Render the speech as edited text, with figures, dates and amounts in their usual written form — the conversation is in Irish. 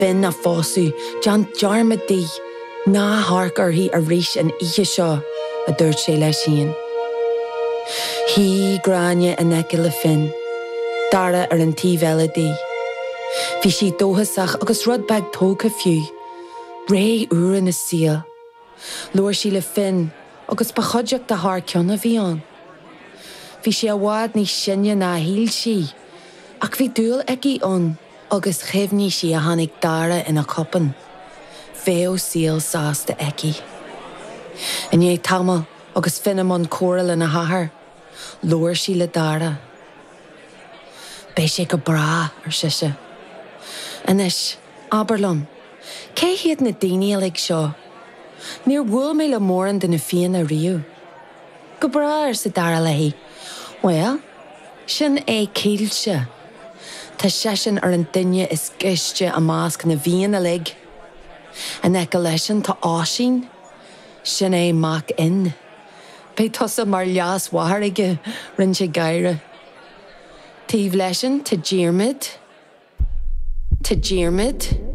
bin a fósú, John Jarmadí, ná harcar hí a ríis an ihe seo a dúirt sé leis sin. Hí gráine an eice le fin, dara ar an tíbheladí. Bhí si dóthasach agus rud bag tóca fiú, ré uair na síl. Luair si le fin agus ba chuideach de thar ceanna bhí an. Bhí si a bhád ní sinne ná híl si, ach bhí dúil ag an agus chimhní si a tháinig dara ina copan. Bhéo síl sásta eici. In é tamil agus finnam an córal in a hathair, luair si le dara. Bé sé go brá ar siise. Inis, Aberlum, cé hiad na daoine ag seo? Níor bhfuil mé le móran de na fian a riú. Go brá ar sa dara le hí. Well, sin é cíilse. Tá sesin ar an duine is giste a másc na bhíon a lig. An eice leisin tá áisín, sin é mac in. Bé tosa mar leas wathair aige rin sé gaire. Tíomh leisin tá díormid.